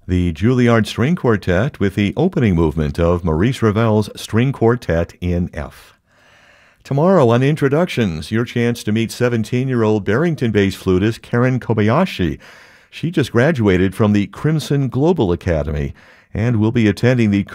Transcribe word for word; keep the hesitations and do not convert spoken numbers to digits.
the Juilliard String Quartet with the opening movement of Maurice Ravel's String Quartet in F. Tomorrow on Introductions, your chance to meet seventeen-year-old Barrington-based flutist Karen Kobayashi. She just graduated from the Crimson Global Academy and will be attending the